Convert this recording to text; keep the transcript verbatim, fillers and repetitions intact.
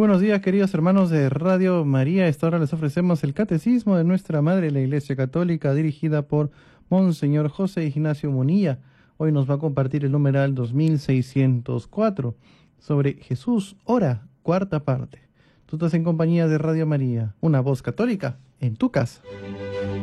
buenos días, queridos hermanos de Radio María. A esta hora les ofrecemos el Catecismo de nuestra Madre, la Iglesia Católica, dirigida por Monseñor José Ignacio Munilla. Hoy nos va a compartir el numeral dos mil seiscientos cuatro sobre Jesús ora, cuarta parte. Tú estás en compañía de Radio María, una voz católica en tu casa.